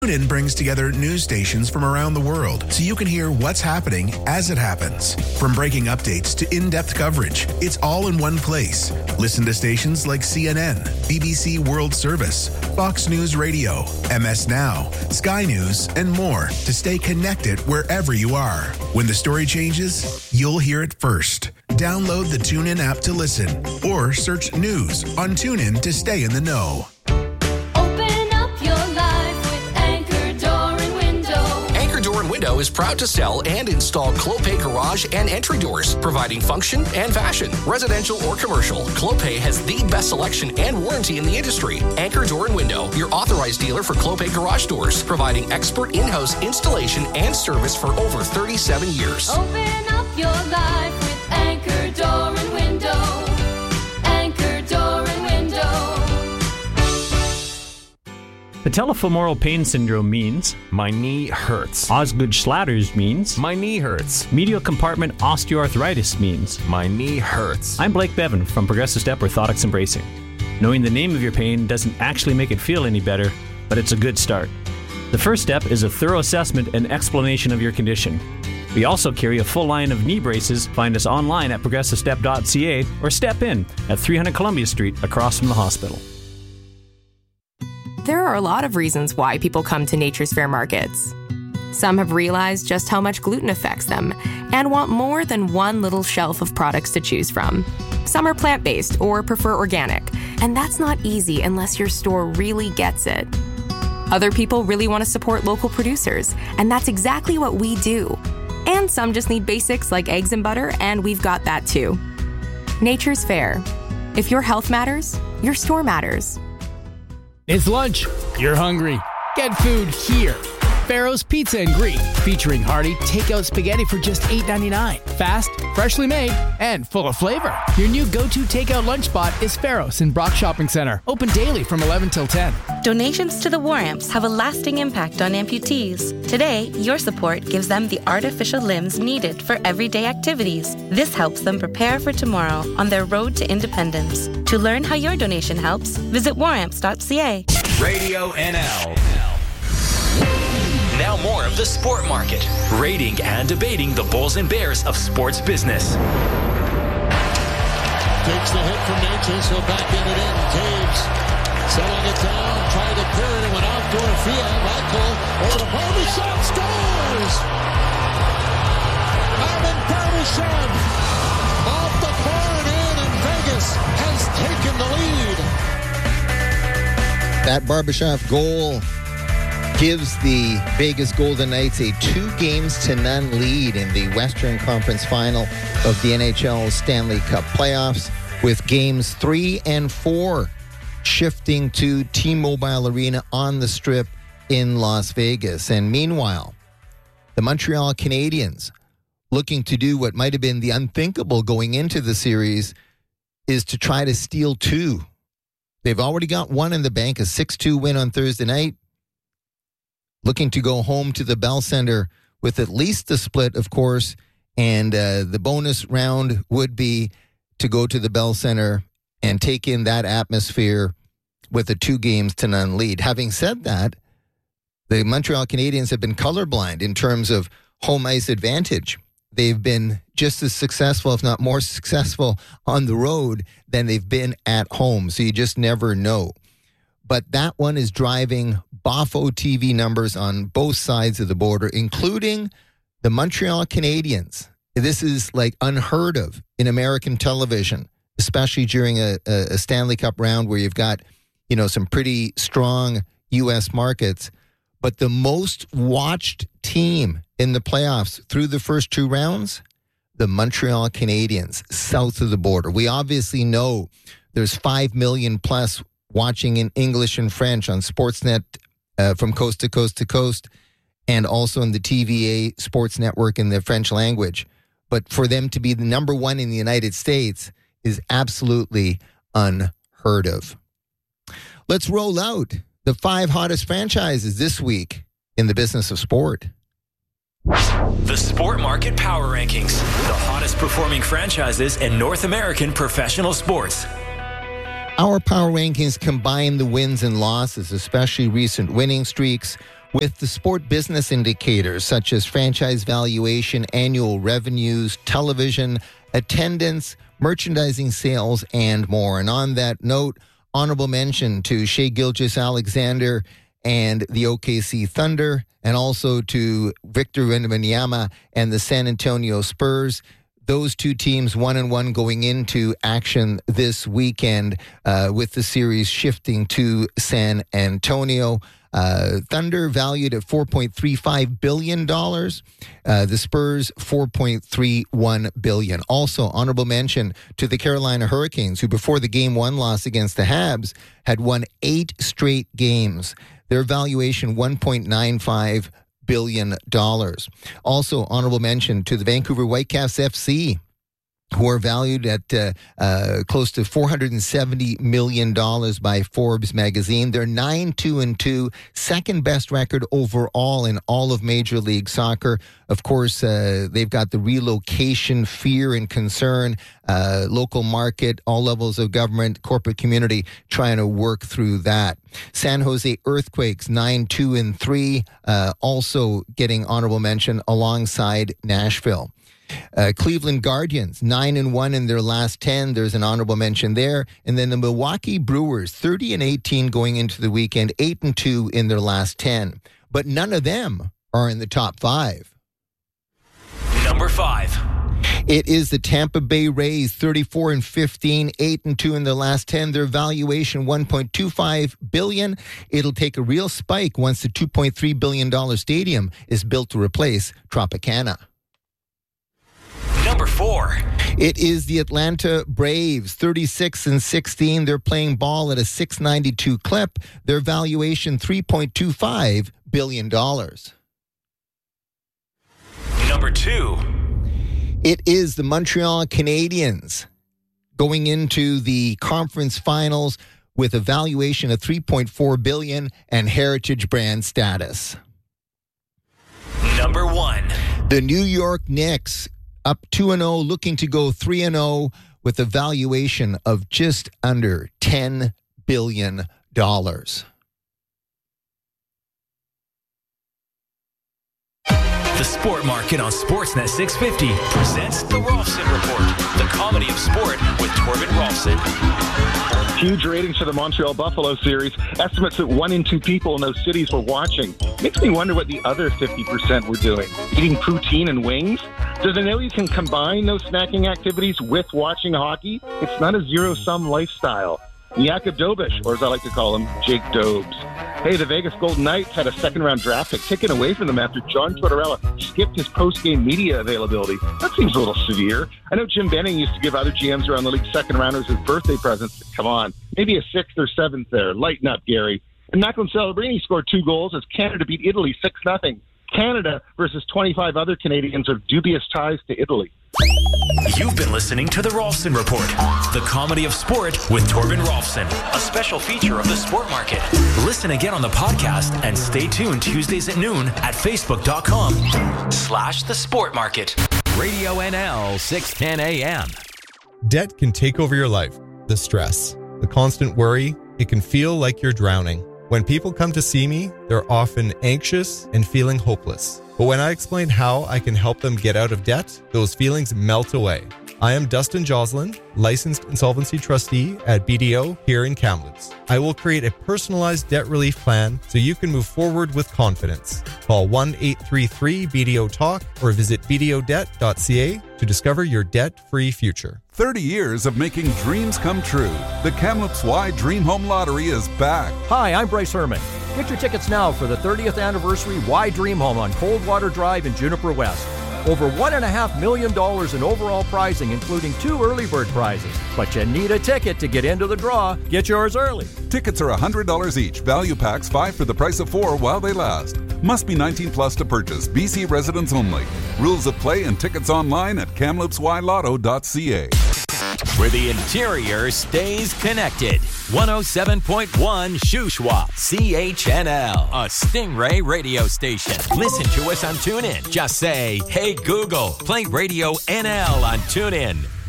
TuneIn brings together news stations from around the world so you can hear what's happening as it happens. From breaking updates to in-depth coverage, it's all in one place. Listen to stations like CNN, BBC World Service, Fox News Radio, MS Now, Sky News, and more to stay connected wherever you are. When the story changes, you'll hear it first. Download the TuneIn app to listen or search news on TuneIn to stay in the know. Window is proud to sell and install Clopay garage and entry doors, providing function and fashion. Residential or commercial, Clopay has the best selection and warranty in the industry. Anchor Door and Window, your authorized dealer for Clopay garage doors, providing expert in-house installation and service for over 37 years. Open up your life with Anchor Door and Window. Anchor Door and Window. Patellofemoral pain syndrome means my knee hurts. Osgood-Schlatter's means my knee hurts. medial compartment osteoarthritis means My knee hurts. I'm Blake Bevan from Progressive Step Orthotics and Bracing. Knowing the name of your pain doesn't actually make it feel any better, but it's a good start. The first step is a thorough assessment and explanation of your condition. We also carry a full line of knee braces. Find us online at progressivestep.ca or step in at 300 Columbia Street across from the hospital. There are a lot of reasons why people come to Nature's Fair markets. Some have realized just how much gluten affects them and want more than one little shelf of products to choose from. Some are plant-based or prefer organic, and that's not easy unless your store really gets it. Other people really want to support local producers, and that's exactly what we do. And some just need basics like eggs and butter, and we've got that too. Nature's Fair. If your health matters, your store matters. It's lunch. You're hungry. Get food here. Farrow's Pizza and Greek, featuring hearty takeout spaghetti for just $8.99. Fast, freshly made, and full of flavor. Your new go-to takeout lunch spot is Farrow's in Brock Shopping Center. Open daily from 11 till 10. Donations to the War Amps have a lasting impact on amputees. Today, your support gives them the artificial limbs needed for everyday activities. This helps them prepare for tomorrow on their road to independence. To learn how your donation helps, visit waramps.ca. Radio NL. Now more of the Sport Market, rating and debating the Bulls and Bears of sports business. Takes the hit from Natchez, he'll back in it in. Taves settling it down, tried to clear it, and went out Dorothea. Michael over to Barbashev, scores! Armin Barbashev off the board in, and Vegas has taken the lead. That Barbashev goal gives the Vegas Golden Knights a 2-0 lead in the Western Conference Final of the NHL Stanley Cup playoffs, with games 3 and 4 shifting to T-Mobile Arena on the Strip in Las Vegas. And meanwhile, the Montreal Canadiens, looking to do what might have been the unthinkable going into the series, is to try to steal 2. They've already got 1 in the bank, a 6-2 win on Thursday night. Looking to go home to the Bell Center with at least the split, of course, and the bonus round would be to go to the Bell Center and take in that atmosphere with a 2-0 lead. Having said that, the Montreal Canadiens have been colorblind in terms of home ice advantage. They've been just as successful, if not more successful, on the road than they've been at home. So you just never know. But that one is driving Boffo TV numbers on both sides of the border, including the Montreal Canadiens. This is like unheard of in American television, especially during a Stanley Cup round where you've got, you know, some pretty strong U.S. markets. But the most watched team in the playoffs through the first 2 rounds, the Montreal Canadiens, south of the border. We obviously know there's 5 million plus watching in English and French on Sportsnet from coast to coast to coast, and also in the TVA sports network in the French language. But for them to be the number 1 in the United States is absolutely unheard of. Let's roll out the 5 hottest franchises this week in the business of sport. The Sport Market Power Rankings, the hottest performing franchises in North American professional sports. Our power rankings combine the wins and losses, especially recent winning streaks, with the sport business indicators such as franchise valuation, annual revenues, television, attendance, merchandising sales, and more. And on that note, honorable mention to Shai Gilgeous-Alexander and the OKC Thunder, and also to Victor Wembanyama and the San Antonio Spurs. Those two teams 1-1 going into action this weekend with the series shifting to San Antonio. Thunder valued at $4.35 billion. The Spurs, $4.31 billion. Also, honorable mention to the Carolina Hurricanes, who before the Game 1 loss against the Habs had won 8 straight games. Their valuation, $1.95 billion. Also, honorable mention to the Vancouver Whitecaps FC, who are valued at close to $470 million by Forbes magazine. They're 9-2-2, second best record overall in all of Major League Soccer. Of course, they've got the relocation fear and concern, local market, all levels of government, corporate community trying to work through that. San Jose Earthquakes, 9-2-3, also getting honorable mention alongside Nashville. Cleveland Guardians, 9-1 in their last 10. There's an honorable mention there. And then the Milwaukee Brewers, 30-18 going into the weekend, 8-2 in their last 10. But none of them are in the top 5. Number 5. It is the Tampa Bay Rays, 34-15, 8-2 in their last 10. Their valuation, $1.25 billion. It'll take a real spike once the $2.3 billion stadium is built to replace Tropicana. Number 4. It is the Atlanta Braves, 36-16. They're playing ball at a .692 clip. Their valuation, $3.25 billion. Number 2. It is the Montreal Canadiens going into the conference finals with a valuation of $3.4 billion and heritage brand status. Number 1. The New York Knicks, up 2-0, looking to go 3-0 with a valuation of just under $10 billion. The Sport Market on Sportsnet 650 presents The Rolfson Report, the comedy of sport with Torben Rolfson. Huge ratings for the Montreal Buffalo series. Estimates that 1 in 2 people in those cities were watching. Makes me wonder what the other 50% were doing. Eating poutine and wings? Do they know you can combine those snacking activities with watching hockey? It's not a zero-sum lifestyle. Jakub Dobish, or as I like to call him, Jake Dobes. Hey, the Vegas Golden Knights had a second-round draft pick taken away from them after John Tortorella skipped his post-game media availability. That seems a little severe. I know Jim Benning used to give other GMs around the league second-rounders as birthday presents. Come on, maybe a 6th or 7th there. Lighten up, Gary. And Macklin Celebrini scored 2 goals as Canada beat Italy 6-0. Canada versus 25 other Canadians of dubious ties to Italy. You've been listening to The Rolfson Report, the comedy of sport with Torben Rolfson, a special feature of the Sport Market. Listen again on the podcast and stay tuned Tuesdays at noon at facebook.com/The Sport Market. Radio NL 610 AM. Debt can take over your life. The stress, the constant worry, it can feel like you're drowning. When people come to see me, they're often anxious and feeling hopeless. But when I explain how I can help them get out of debt, those feelings melt away. I am Dustin Joslin, licensed insolvency trustee at BDO here in Kamloops. I will create a personalized debt relief plan so you can move forward with confidence. Call 1-833-BDO-TALK or visit bdodebt.ca to discover your debt-free future. 30 years of making dreams come true. The Kamloops Y Dream Home Lottery is back. Hi, I'm Bryce Herman. Get your tickets now for the 30th anniversary Y Dream Home on Coldwater Drive in Juniper West. Over $1.5 million in overall prizing, including 2 early bird prizes. But you need a ticket to get into the draw. Get yours early. Tickets are $100 each. Value packs 5 for the price of 4 while they last. Must be 19 plus to purchase. BC residents only. Rules of play and tickets online at kamloopsylotto.ca. Where the interior stays connected. 107.1 Shuswap, CHNL, a Stingray radio station. Listen to us on TuneIn. Just say, hey Google, play Radio NL on TuneIn.